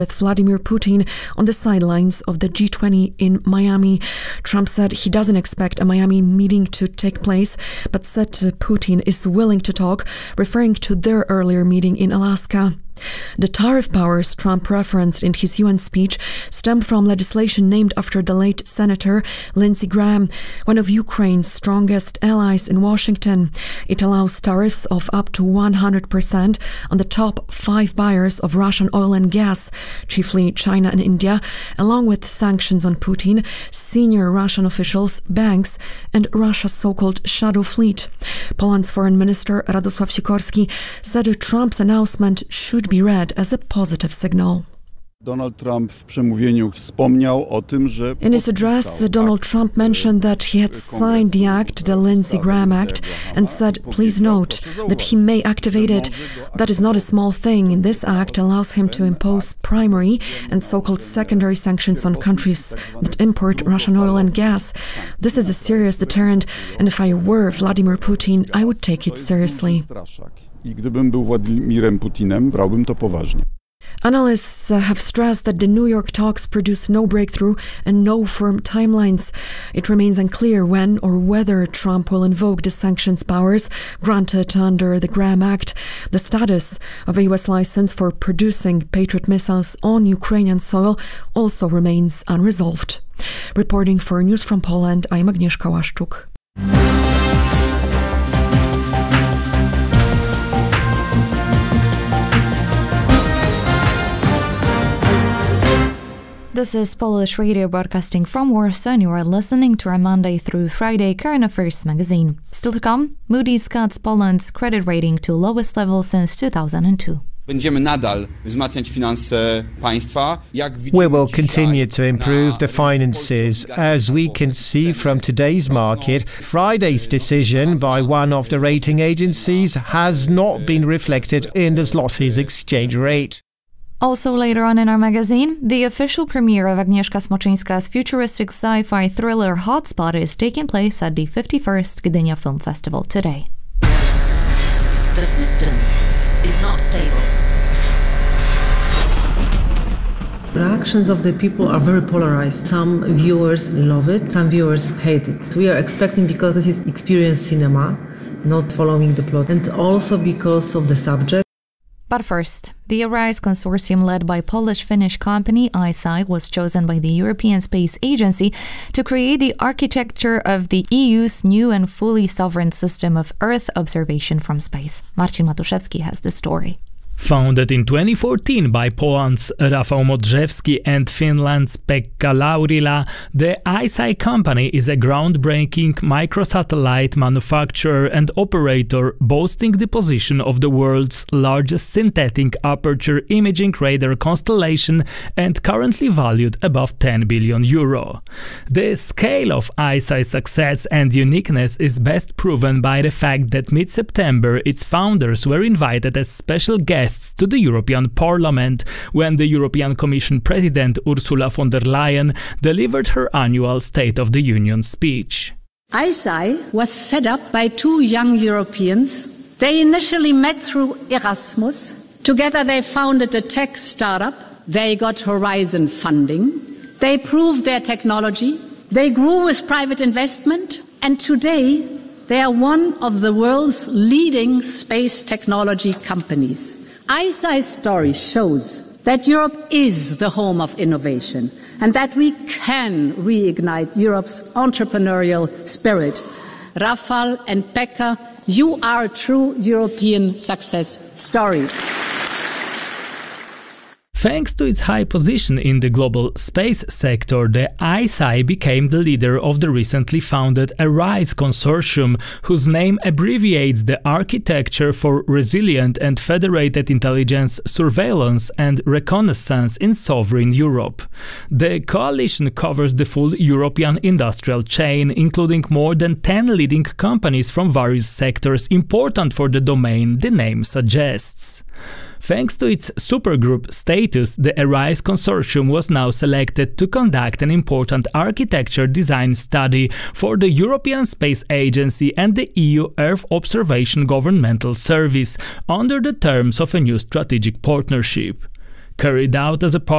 With Vladimir Putin on the sidelines of the G20 in Miami. Trump said he doesn't expect a Miami meeting to take place, but said Putin is willing to talk, referring to their earlier meeting in Alaska. The tariff powers Trump referenced in his UN speech stem from legislation named after the late Senator Lindsey Graham, one of Ukraine's strongest allies in Washington. It allows tariffs of up to 100% on the top 5 buyers of Russian oil and gas, chiefly China and India, along with sanctions on Putin, senior Russian officials, banks, and Russia's so-called shadow fleet. Poland's foreign minister Radosław Sikorski said Trump's announcement should be read as a positive signal. Donald Trump w przemówieniu wspomniał o tym, że In his address, Donald Trump mentioned that he had signed the act, the Lindsey Graham Act, and said, please note that he may activate it. That is not a small thing. This act allows him to impose primary and so-called secondary sanctions on countries that import Russian oil and gas. This is a serious deterrent, and if I were Vladimir Putin, I would take it seriously. I gdybym był Władimirem Putinem, brałbym to poważnie. Analysts have stressed that the New York talks produce no breakthrough and no firm timelines. It remains unclear when or whether Trump will invoke the sanctions powers granted under the Graham Act. The status of a U.S. license for producing Patriot missiles on Ukrainian soil also remains unresolved. Reporting for News from Poland, I'm Agnieszka Łaszczuk. This is Polish Radio broadcasting from Warsaw, and you are listening to our Monday through Friday Current Affairs magazine. Still to come, Moody's cuts Poland's credit rating to lowest level since 2002. We will continue to improve the finances. As we can see from today's market, Friday's decision by one of the rating agencies has not been reflected in the zloty's exchange rate. Also later on in our magazine, the official premiere of Agnieszka Smoczyńska's futuristic sci-fi thriller Hotspot is taking place at the 51st Gdynia Film Festival today. The system is not stable. Reactions of the people are very polarized. Some viewers love it, some viewers hate it. We are expecting, because this is experience cinema, not following the plot, and also because of the subject. But first, the ARISE consortium led by Polish-Finnish company ICEYE was chosen by the European Space Agency to create the architecture of the EU's new and fully sovereign system of Earth observation from space. Marcin Matuszewski has the story. Founded in 2014 by Poland's Rafał Modrzewski and Finland's Pekka Laurila, the ICEYE company is a groundbreaking microsatellite manufacturer and operator boasting the position of the world's largest synthetic aperture imaging radar constellation and currently valued above 10 billion euro. The scale of ICEYE's success and uniqueness is best proven by the fact that mid-September its founders were invited as special guests to the European Parliament when the European Commission President Ursula von der Leyen delivered her annual State of the Union speech. ICEYE was set up by 2 young Europeans. They initially met through Erasmus. Together they founded a tech startup. They got Horizon funding. They proved their technology. They grew with private investment. And today they are one of the world's leading space technology companies. ICEYE's story shows that Europe is the home of innovation and that we can reignite Europe's entrepreneurial spirit. Rafał and Pekka, you are a true European success story. Thanks to its high position in the global space sector, the ICEYE became the leader of the recently founded ARISE consortium, whose name abbreviates the Architecture for Resilient and Federated Intelligence Surveillance and Reconnaissance in Sovereign Europe. The coalition covers the full European industrial chain, including more than 10 leading companies from various sectors important for the domain the name suggests. Thanks to its supergroup status, the ARISE consortium was now selected to conduct an important architecture design study for the European Space Agency and the EU Earth Observation Governmental Service under the terms of a new strategic partnership. Carried out as a part